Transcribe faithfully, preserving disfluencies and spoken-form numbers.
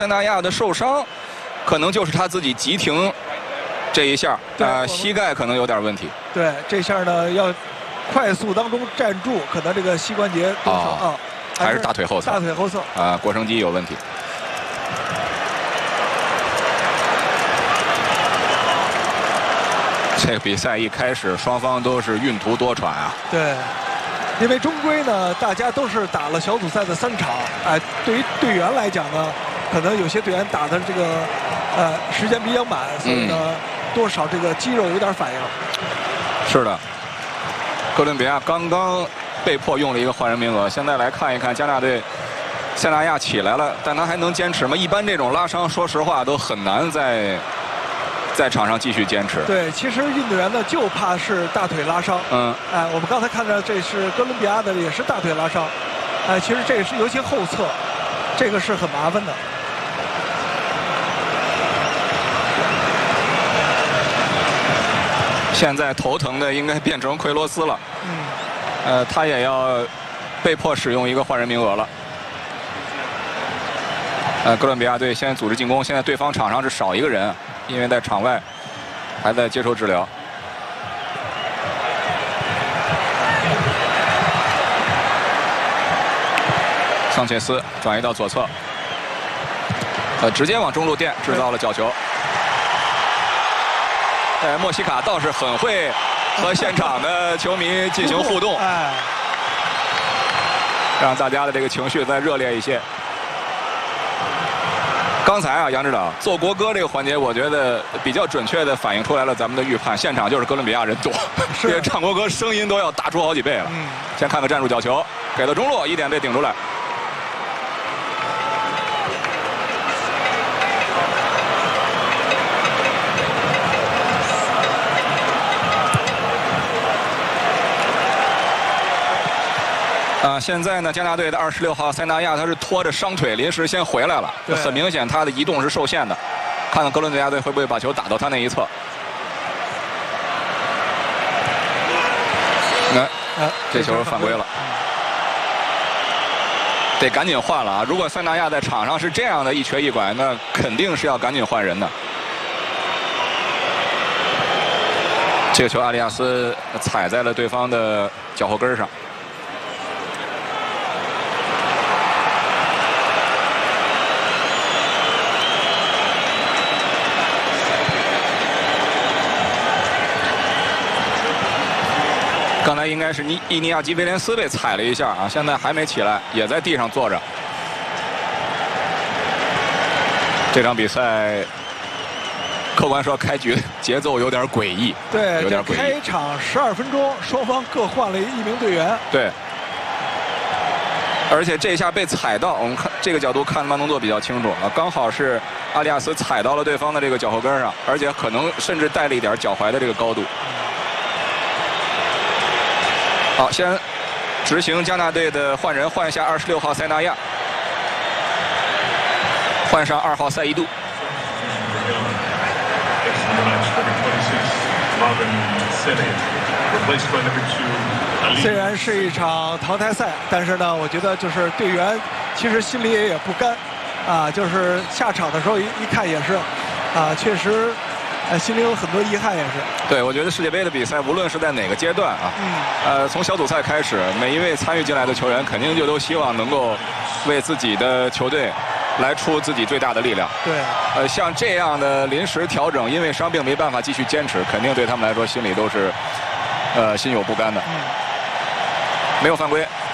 塞纳亚的受伤，可能就是他自己急停这一下，啊，膝盖可能有点问题。 对，这下呢要快速当中站住，可能这个膝关节多少啊， 还是大腿后侧。 大腿后侧啊，腘绳肌有问题。这个比赛一开始，双方都是运途多舛啊。 对。 因为终归呢，大家都是打了小组赛的三场，哎、呃，对于队员来讲呢，可能有些队员打的这个，呃，时间比较满，所以呢，嗯、多少这个肌肉有点反应。 是的，哥伦比亚刚刚被迫用了一个换人名额，现在来看一看加纳队，塞纳亚起来了，但他还能坚持吗？一般这种拉伤，说实话都很难在。 在场上继续坚持。 对，其实运动员呢就怕是大腿拉伤。嗯。哎，我们刚才看到这是哥伦比亚的，也是大腿拉伤。哎，其实这个是尤其后侧，这个是很麻烦的。 现在头疼的应该变成奎罗斯了。嗯。呃，他也要被迫使用一个换人名额了。呃，哥伦比亚队现在组织进攻，现在对方场上是少一个人。 因为在场外还在接受治疗。桑切斯转移到左侧，呃，直接往中路垫，制造了角球。呃，莫西卡倒是很会和现场的球迷进行互动，哎，让大家的这个情绪再热烈一些。 刚才啊，杨指导奏国歌这个环节，我觉得比较准确地反映出来了咱们的预判。现场就是哥伦比亚人多，这个唱国歌声音都要大出好几倍了。嗯，先看看战术角球，给到中路，一点被顶出来。啊，现在呢，加纳队的二十六号塞纳亚他是拖着伤腿临时先回来了，很明显他的移动是受限的。看看哥伦比亚队会不会把球打到他那一侧。来，这球犯规了，得赶紧换了啊！如果塞纳亚在场上是这样的一瘸一拐，那肯定是要赶紧换人的。这个球阿里亚斯踩在了对方的脚后跟上。 刚才应该是尼伊尼亚基威廉斯被踩了一下啊，现在还没起来，也在地上坐着。这场比赛，客观说开局节奏有点诡异， 对， 有点诡异。 开场十二分钟，双方各换了一名队员。 对。而且这一下被踩到，我们看这个角度看慢动作比较清楚啊，刚好是阿里亚斯踩到了对方的这个脚后跟上，而且可能甚至带了一点脚踝的这个高度。 好，先执行加纳队的换人，换一下二十六号塞纳亚，换上二号塞伊杜。 虽然是一场淘汰赛，但是呢，我觉得就是队员其实心里也不甘，啊，就是下场的时候一一看也是，啊，确实。 呃，心里有很多遗憾，也是。 对，我觉得世界杯的比赛，无论是在哪个阶段啊，嗯，呃，从小组赛开始，每一位参与进来的球员，肯定就都希望能够为自己的球队来出自己最大的力量。 对。 呃，像这样的临时调整，因为伤病没办法继续坚持，肯定对他们来说心里都是，呃，心有不甘的。嗯。没有犯规，